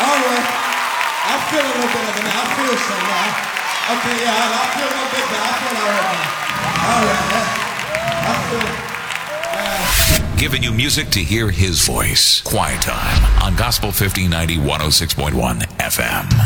All right. I feel a little better than that. I feel some now. Okay, yeah, I feel a little bit better. I feel all right now. All right. I feel... Giving you music to hear his voice. Quiet Time on Gospel 1590 106.1 FM.